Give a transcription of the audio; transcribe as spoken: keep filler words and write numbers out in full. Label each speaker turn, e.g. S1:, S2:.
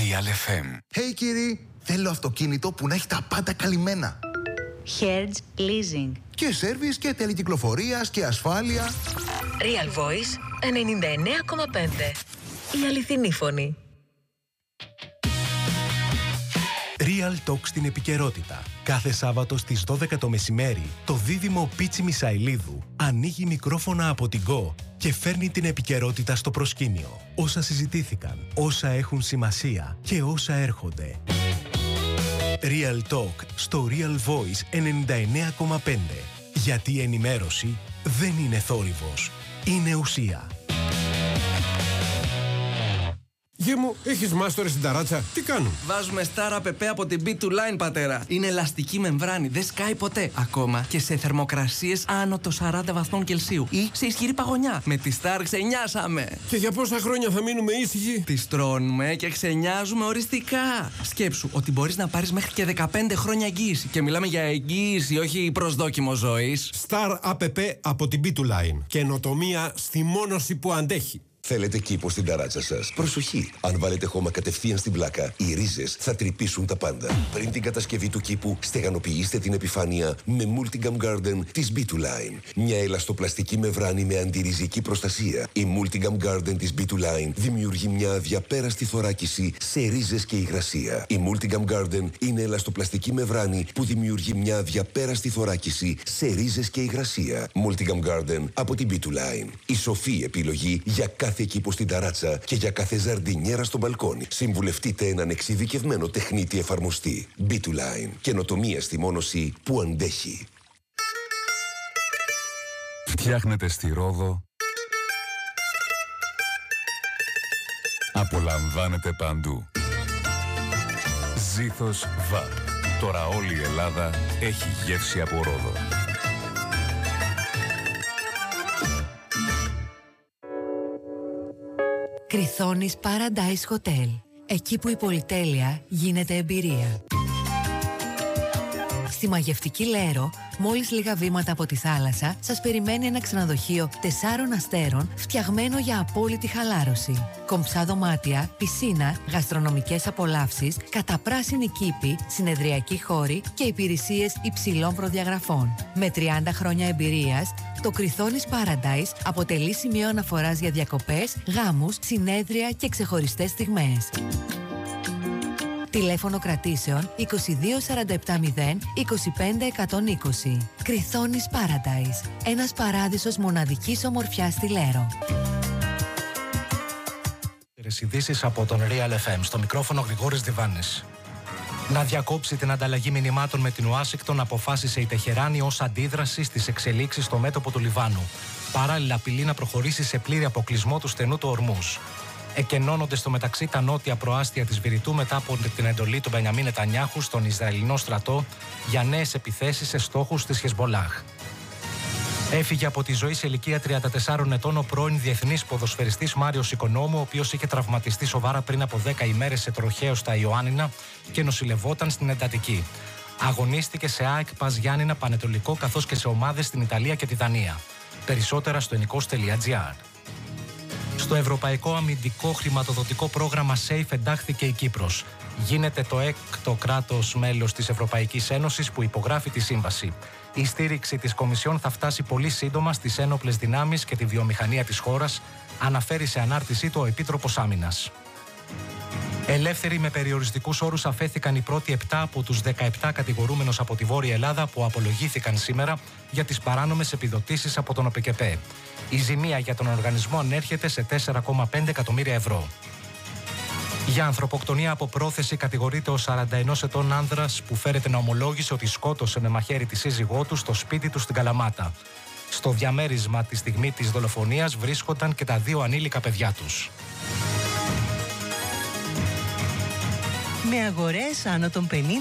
S1: Real εφ εμ.
S2: Hey κύριοι, θέλω αυτοκίνητο που να έχει τα πάντα καλυμμένα.
S3: Hertz Leasing.
S2: Και σέρβις και τελεκυκλοφορίας και ασφάλεια.
S4: Real Voice ενενήντα εννέα κόμμα πέντε. Η αληθινή φωνή.
S5: Real Talk στην επικαιρότητα. Κάθε Σάββατο στις δώδεκα το μεσημέρι, το δίδυμο Πίτσι Μισαηλίδου ανοίγει μικρόφωνα από την Go και φέρνει την επικαιρότητα στο προσκήνιο. Όσα συζητήθηκαν, όσα έχουν σημασία και όσα έρχονται. Real Talk στο Real Voice ενενήντα εννέα κόμμα πέντε. Γιατί η ενημέρωση δεν είναι θόρυβος, είναι ουσία.
S6: Γε μου, έχεις μάστορες στην ταράτσα. Τι κάνουν?
S7: Βάζουμε Star App από την μπι του Line, πατέρα. Είναι ελαστική μεμβράνη, δεν σκάει ποτέ. Ακόμα και σε θερμοκρασίες άνω των σαράντα βαθμών Κελσίου ή σε ισχυρή παγωνιά. Με τη Star ξενιάσαμε.
S6: Και για πόσα χρόνια θα μείνουμε ήσυχοι?
S7: Τις τρώνουμε και ξενιάζουμε οριστικά. Σκέψου ότι μπορείς να πάρεις μέχρι και δεκαπέντε χρόνια εγγύηση. Και μιλάμε για εγγύηση, όχι προσδόκιμο ζωής.
S6: Star App από την μπι του Line. Καινοτομία στη μόνωση που αντέχει.
S8: Θέλετε κήπο στην ταράτσα σας? Προσοχή! Αν βάλετε χώμα κατευθείαν στην πλάκα, οι ρίζες θα τρυπήσουν τα πάντα. Πριν την κατασκευή του κήπου, στεγανοποιήστε την επιφάνεια με Multigam Garden της μπι του Line. Μια ελαστοπλαστική μεμβράνη με αντιριζική προστασία. Η Multigam Garden της μπι του Line δημιουργεί μια αδιαπέραστη θωράκιση σε ρίζες και υγρασία. Η Multigam Garden είναι ελαστοπλαστική μεμβράνη που δημιουργεί μια αδιαπέραστη θωράκιση σε ρίζες και υγρασία. Multigam Garden από την μπι του Line. Η σοφή επιλογή για κάθε κήπο στην ταράτσα και για κάθε ζαρντινιέρα στο μπαλκόνι. Συμβουλευτείτε έναν εξειδικευμένο τεχνίτη εφαρμοστή. μπι του Line. Καινοτομία στη μόνωση που αντέχει.
S1: Φτιάχνετε στη Ρόδο. Απολαμβάνετε παντού. Ζήθος ΒΑΠ. Τώρα όλη η Ελλάδα έχει γεύση από Ρόδο.
S9: Κριθόνης Paradise Hotel. Εκεί που η πολυτέλεια γίνεται εμπειρία. Στη μαγευτική Λέρο, μόλις λίγα βήματα από τη θάλασσα, σας περιμένει ένα ξενοδοχείο τεσσάρων αστέρων φτιαγμένο για απόλυτη χαλάρωση. Κομψά δωμάτια, πισίνα, γαστρονομικές απολαύσεις, καταπράσινη κήπη, συνεδριακοί χώροι και υπηρεσίες υψηλών προδιαγραφών. Με τριάντα χρόνια εμπειρίας, το Κριθόνης Paradise αποτελεί σημείο αναφοράς για διακοπές, γάμους, συνέδρια και ξεχωριστές στιγμές. Τηλέφωνο κρατήσεων είκοσι δύο σαράντα επτά μηδέν είκοσι πέντε εκατόν είκοσι. Κριθόνης Paradise. Ένας παράδεισος μοναδικής ομορφιάς στη Λέρο.
S5: Ειδήσεις από τον Real εφ εμ. Στο μικρόφωνο Γρηγόρης Διβάνης. Να διακόψει την ανταλλαγή μηνυμάτων με την Ουάσιγκτον αποφάσισε η Τεχεράνη ως αντίδραση στις εξελίξεις στο μέτωπο του Λιβάνου. Παράλληλα, απειλεί να προχωρήσει σε πλήρη αποκλεισμό του στενού του Ορμούζ. Εκενώνονται στο μεταξύ τα νότια προάστια της Βηρητού μετά από την εντολή του Μπενιαμίν Νετανιάχου στον Ισραηλινό στρατό για νέες επιθέσεις σε στόχους της Χεσμολάχ. Έφυγε από τη ζωή σε ηλικία τριάντα τεσσάρων ετών ο πρώην διεθνής ποδοσφαιριστής Μάριος Οικονόμου, ο οποίος είχε τραυματιστεί σοβαρά πριν από δέκα ημέρες σε τροχαίο στα Ιωάννινα και νοσηλευόταν στην εντατική. Αγωνίστηκε σε ΑΕΚ Πας Γιάννηνα, Πανετολικό καθώς και σε ομάδες στην Ιταλία και τη Δανία. Περισσότερα στο ενικός τελεία τζι άρ. Στο Ευρωπαϊκό Αμυντικό Χρηματοδοτικό Πρόγραμμα SAFE εντάχθηκε η Κύπρος. Γίνεται το έκτο κράτος μέλος της Ευρωπαϊκής Ένωσης που υπογράφει τη σύμβαση. Η στήριξη της Κομισιόν θα φτάσει πολύ σύντομα στις ένοπλες δυνάμεις και τη βιομηχανία της χώρας, αναφέρει σε ανάρτησή του ο Επίτροπος Άμυνας. Ελεύθεροι με περιοριστικούς όρους αφέθηκαν οι πρώτοι επτά από τους δεκαεπτά κατηγορούμενους από τη Βόρεια Ελλάδα που απολογήθηκαν σήμερα για τις παράνομες επιδοτήσεις από τον ΟΠΕΚΕΠΕ. Η ζημία για τον οργανισμό ανέρχεται σε τέσσερα κόμμα πέντε εκατομμύρια ευρώ. Για ανθρωποκτονία από πρόθεση κατηγορείται ο σαράντα ενός ετών άνδρας που φέρεται να ομολόγησε ότι σκότωσε με μαχαίρι τη σύζυγό του στο σπίτι του στην Καλαμάτα. Στο διαμέρισμα τη στιγμή της δολοφονίας βρίσκονταν και τα δύο ανήλικα παιδιά τους.
S10: Με αγορές άνω των πενήντα